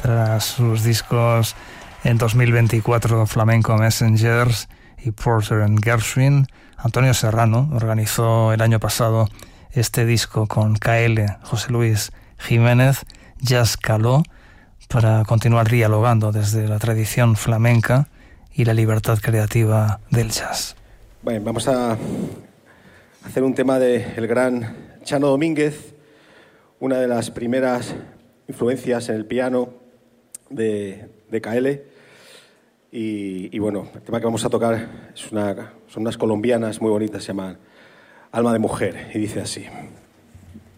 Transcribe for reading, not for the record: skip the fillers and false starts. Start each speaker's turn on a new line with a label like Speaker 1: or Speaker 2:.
Speaker 1: para sus discos en 2024, Flamenco Messengers y Porter and Gershwin. Antonio Serrano organizó el año pasado este disco con KL, José Luis Jiménez, Jazz Caló, para continuar dialogando desde la tradición flamenca y la libertad creativa del jazz.
Speaker 2: Bueno, vamos a hacer un tema del gran Chano Domínguez, una de las primeras influencias en el piano de KL. Y bueno, el tema que vamos a tocar son unas colombianas muy bonitas, se llaman Alma de Mujer, y dice así.